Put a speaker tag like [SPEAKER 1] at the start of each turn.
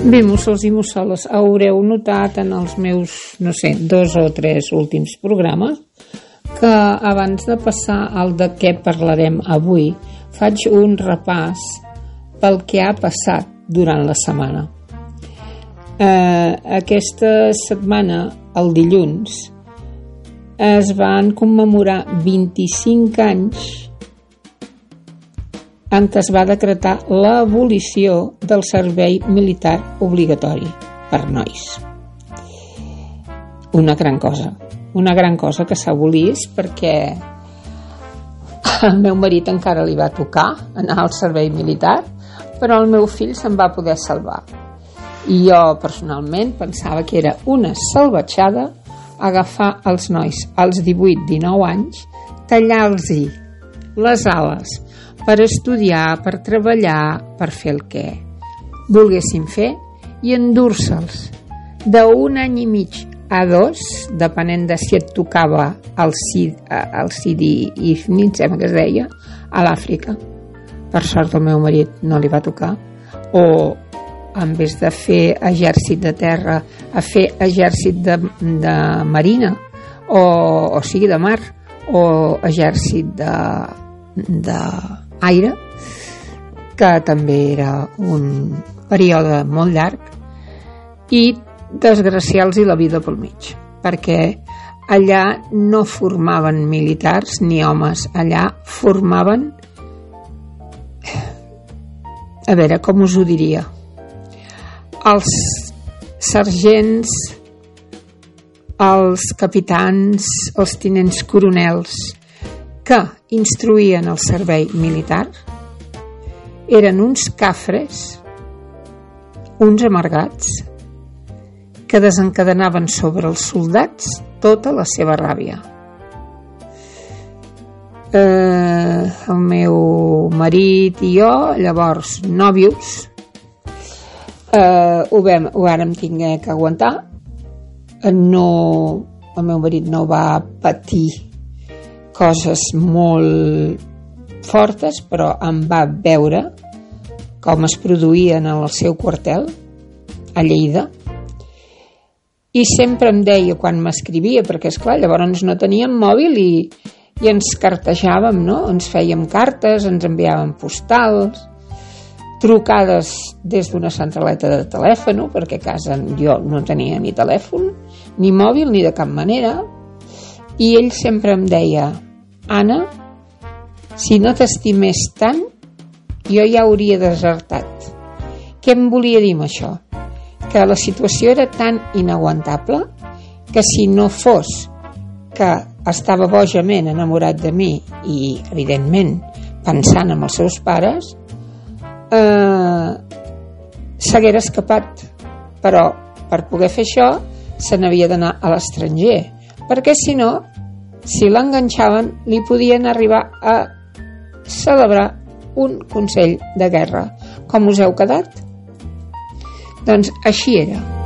[SPEAKER 1] Bé, mussols i mussoles, haureu notat en els meus, 2 o 3 últims programes que abans de passar al de què parlarem avui, faig un repàs pel que ha passat durant la setmana. Aquesta setmana, el dilluns, es van commemorar 25 anys en què es va decretar l'abolició del servei militar obligatori per nois. Una gran cosa que s'abolís, perquè al meu marit encara li va tocar anar al servei militar, però el meu fill se'n va poder salvar. I jo personalment pensava que era una salvatjada agafar els nois als 18-19 anys, tallar-los les ales per estudiar, per treballar, per fer el que volguessin fer i endur-se'ls d'un any i mig a 2, depenent de si et tocava el Sidi Ifni, em sembla que es deia, a l'Àfrica. Per sort el meu marit no li va tocar, o en vez de fer exèrcit de terra a fer exèrcit de marina o sigui de mar, o exèrcit d'aire, que també era un període molt llarg, i desgraciar-los la vida pel mig, perquè allà no formaven militars ni homes, allà formaven, a veure, com us ho diria, els sergents, els capitans, els tinents coronels que instruïen el servei militar eren uns cafres, uns amargats, que desencadenaven sobre els soldats tota la seva ràbia. El meu marit i jo, llavors nòvios, ho vàrem tingué que aguantar. El meu marit no va patir coses molt fortes, però em va veure com es produïen en el seu quartel a Lleida, i sempre em deia quan m'escrivia, perquè esclar, llavors no teníem mòbil i ens cartejàvem, no? Ens fèiem cartes, ens enviàvem postals, trucades des d'una centraleta de telèfon, perquè a casa jo no tenia ni telèfon, ni mòbil, ni de cap manera, i ell sempre em deia: Anna, si no t'estimés tant, jo ja hauria desertat. Què em volia dir amb això? Que la situació era tan inaguantable que si no fos que estava bojament enamorat de mi i, evidentment, pensant en els seus pares, s'haguera escapat. Però per poder fer això se n'havia d'anar a l'estranger, perquè si no, si l'enganxaven, li podien arribar a celebrar un consell de guerra. Com us heu quedat? Doncs així era.